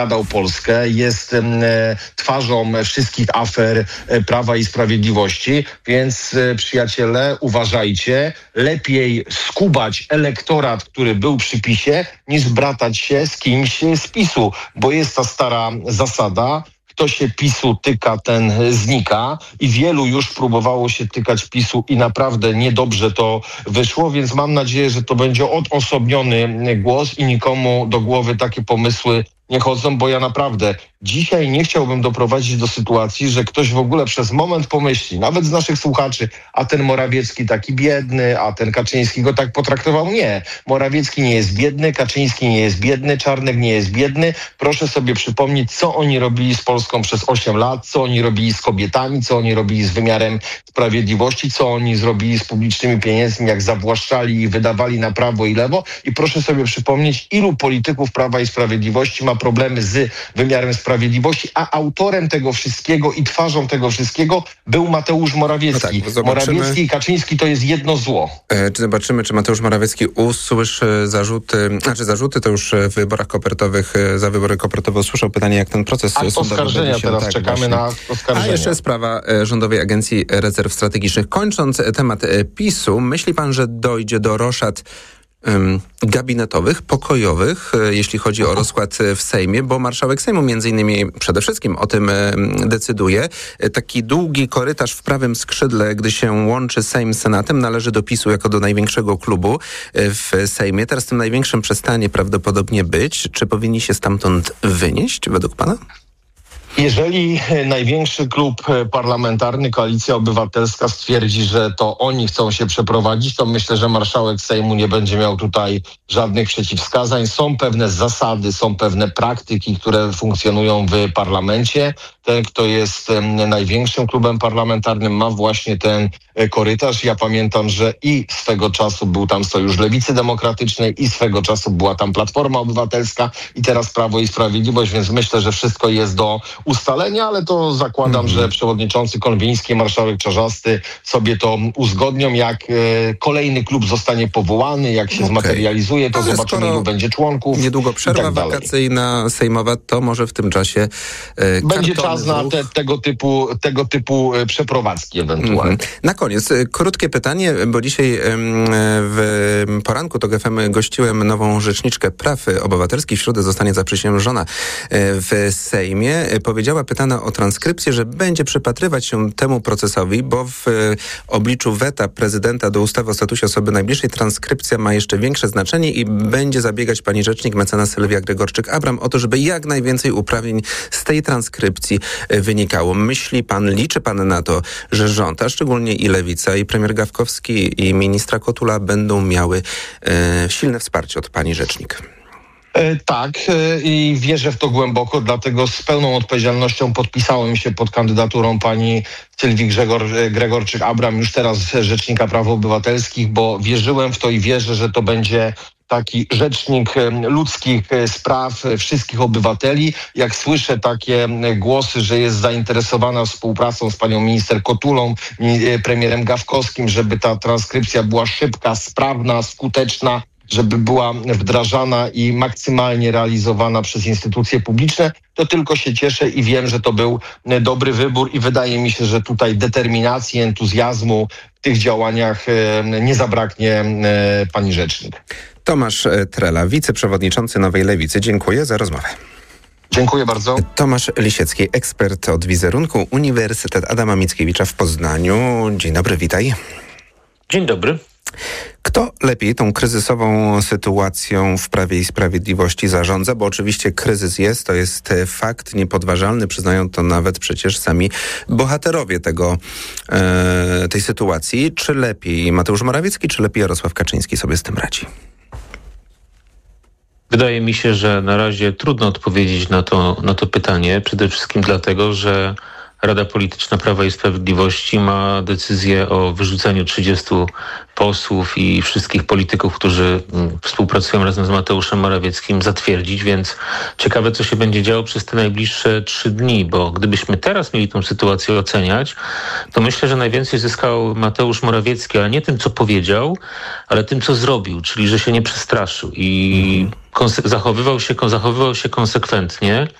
okradał Polskę, jest twarzą wszystkich afer Prawa i Sprawiedliwości, więc przyjaciele, uważajcie, lepiej skubać elektorat, który był przy PiS-ie, niż bratać się z kimś z PiS-u, bo jest ta stara zasada, kto się PiS-u tyka, ten znika i wielu już próbowało się tykać PiS-u i naprawdę niedobrze to wyszło, więc mam nadzieję, że to będzie odosobniony głos i nikomu do głowy takie pomysły nie chodzą, bo ja naprawdę dzisiaj nie chciałbym doprowadzić do sytuacji, że ktoś w ogóle przez moment pomyśli, nawet z naszych słuchaczy, a ten Morawiecki taki biedny, a ten Kaczyński go tak potraktował. Nie. Morawiecki nie jest biedny, Kaczyński nie jest biedny, Czarnek nie jest biedny. Proszę sobie przypomnieć, co oni robili z Polską przez 8 lat, co oni robili z kobietami, co oni robili z wymiarem sprawiedliwości, co oni zrobili z publicznymi pieniędzmi, jak zawłaszczali i wydawali na prawo i lewo. I proszę sobie przypomnieć, ilu polityków Prawa i Sprawiedliwości ma problemy z wymiarem sprawiedliwości, a autorem tego wszystkiego i twarzą tego wszystkiego był Mateusz Morawiecki. No tak, Morawiecki i Kaczyński to jest jedno zło. Czy zobaczymy, czy Mateusz Morawiecki usłyszy zarzuty to już w wyborach kopertowych, za wybory kopertowe usłyszał pytanie, jak ten proces sądowy oskarżenia będzie się... teraz czekamy właśnie na oskarżenia. A jeszcze sprawa Rządowej Agencji Rezerw Strategicznych. Kończąc temat PiS-u, myśli pan, że dojdzie do roszad gabinetowych, pokojowych, jeśli chodzi o rozkład w Sejmie, bo marszałek Sejmu między innymi przede wszystkim o tym decyduje. Taki długi korytarz w prawym skrzydle, gdy się łączy Sejm z Senatem, należy do PiS-u jako do największego klubu w Sejmie. Teraz tym największym przestanie prawdopodobnie być. Czy powinni się stamtąd wynieść, według pana? Jeżeli największy klub parlamentarny, Koalicja Obywatelska, stwierdzi, że to oni chcą się przeprowadzić, to myślę, że marszałek Sejmu nie będzie miał tutaj żadnych przeciwwskazań. Są pewne zasady, są pewne praktyki, które funkcjonują w parlamencie. Ten, kto jest największym klubem parlamentarnym, ma właśnie ten korytarz. Ja pamiętam, że i swego czasu był tam Sojusz Lewicy Demokratycznej i swego czasu była tam Platforma Obywatelska i teraz Prawo i Sprawiedliwość, więc myślę, że wszystko jest do ustalenia, ale to zakładam, że przewodniczący Konwiński, marszałek Czarzasty sobie to uzgodnią, jak kolejny klub zostanie powołany, jak się zmaterializuje, to ale zobaczymy, ilu będzie członków. Niedługo przerwa wakacyjna sejmowa, to może w tym czasie będzie czas na tego typu przeprowadzki ewentualnie. Na koniec, krótkie pytanie, bo dzisiaj w poranku TOK FM gościłem nową rzeczniczkę praw obywatelskich. W środę zostanie zaprzysiężona w Sejmie. Powiedziała, pytana o transkrypcję, że będzie przypatrywać się temu procesowi, bo w obliczu weta prezydenta do ustawy o statusie osoby najbliższej transkrypcja ma jeszcze większe znaczenie i będzie zabiegać pani rzecznik mecenas Sylwia Gregorczyk-Abram o to, żeby jak najwięcej uprawnień z tej transkrypcji wynikało. Myśli pan, liczy pan na to, że rząd, a szczególnie i Lewica, i premier Gawkowski, i ministra Kotula będą miały silne wsparcie od pani rzecznik? Tak i wierzę w to głęboko, dlatego z pełną odpowiedzialnością podpisałem się pod kandydaturą pani Sylwii Gregorczyk-Abram, już teraz Rzecznika Praw Obywatelskich, bo wierzyłem w to i wierzę, że to będzie taki rzecznik ludzkich spraw wszystkich obywateli. Jak słyszę takie głosy, że jest zainteresowana współpracą z panią minister Kotulą, premierem Gawkowskim, żeby ta transkrypcja była szybka, sprawna, skuteczna, żeby była wdrażana i maksymalnie realizowana przez instytucje publiczne, to tylko się cieszę i wiem, że to był dobry wybór i wydaje mi się, że tutaj determinacji, entuzjazmu w tych działaniach nie zabraknie pani rzecznik. Tomasz Trela, wiceprzewodniczący Nowej Lewicy. Dziękuję za rozmowę. Dziękuję bardzo. Tomasz Lisiecki, ekspert od wizerunku, Uniwersytet Adama Mickiewicza w Poznaniu. Dzień dobry, witaj. Dzień dobry. Kto lepiej tą kryzysową sytuacją w Prawie i Sprawiedliwości zarządza? Bo oczywiście kryzys jest, to jest fakt niepodważalny, przyznają to nawet przecież sami bohaterowie tej sytuacji. Czy lepiej Mateusz Morawiecki, czy lepiej Jarosław Kaczyński sobie z tym radzi? Wydaje mi się, że na razie trudno odpowiedzieć na to pytanie. Przede wszystkim dlatego, że Rada Polityczna Prawa i Sprawiedliwości ma decyzję o wyrzuceniu 30 posłów i wszystkich polityków, którzy współpracują razem z Mateuszem Morawieckim, zatwierdzić, więc ciekawe, co się będzie działo przez te najbliższe 3 dni, bo gdybyśmy teraz mieli tę sytuację oceniać, to myślę, że najwięcej zyskał Mateusz Morawiecki, ale nie tym, co powiedział, ale tym, co zrobił, czyli że się nie przestraszył i zachowywał się konsekwentnie.